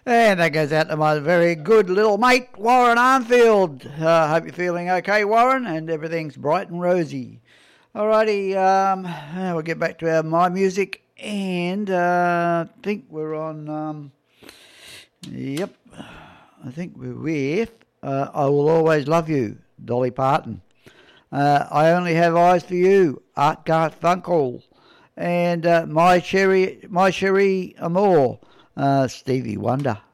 And that goes out to my very good little mate, Warren Arnfield. Hope you're feeling okay, Warren, and everything's bright and rosy. Alrighty, we'll get back to our My Music, and I think we're on, I think we're with I Will Always Love You, Dolly Parton. I Only Have Eyes for You, Art Garfunkel. And My Cherie Amour, Stevie Wonder.